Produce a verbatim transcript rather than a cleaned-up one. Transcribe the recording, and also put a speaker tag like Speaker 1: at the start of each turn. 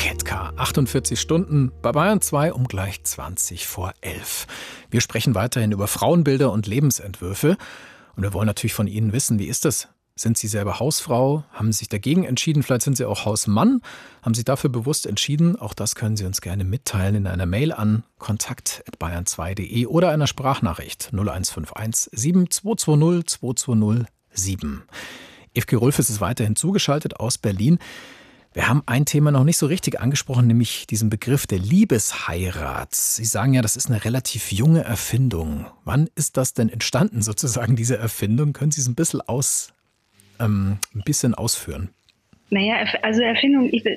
Speaker 1: Ketka. achtundvierzig Stunden bei Bayern zwei um gleich zwanzig vor elf. Wir sprechen weiterhin über Frauenbilder und Lebensentwürfe. Und wir wollen natürlich von Ihnen wissen, wie ist das? Sind Sie selber Hausfrau? Haben Sie sich dagegen entschieden? Vielleicht sind Sie auch Hausmann? Haben Sie dafür bewusst entschieden? Auch das können Sie uns gerne mitteilen in einer Mail an kontakt at bayern zwei punkt de oder einer Sprachnachricht null eins fünf eins sieben zwei zwei null zwei zwei null sieben. Evke Rülfes ist weiterhin zugeschaltet aus Berlin. Wir haben ein Thema noch nicht so richtig angesprochen, nämlich diesen Begriff der Liebesheirat. Sie sagen ja, das ist eine relativ junge Erfindung. Wann ist das denn entstanden, sozusagen, diese Erfindung? Können Sie es ein bisschen, aus, ähm, ein bisschen ausführen?
Speaker 2: Naja, also Erfindung, ich,